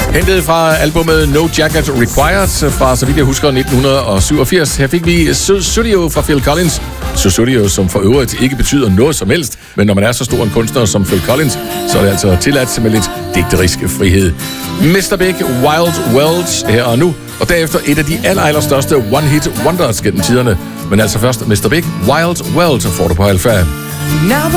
Hentet fra albumet No Jacket Required fra, så vidt jeg husker, 1987. Her fik vi Sussudio fra Phil Collins. Sussudio, som for øvrigt ikke betyder noget som helst, men når man er så stor en kunstner som Phil Collins, så er det altså tilladt med lidt digterisk frihed. Mr. Big, Wild Worlds her og nu, og derefter et af de allerstørste one-hit wonders gennem tiderne. Men altså først Mr. Big, Wild World får du på Alfa.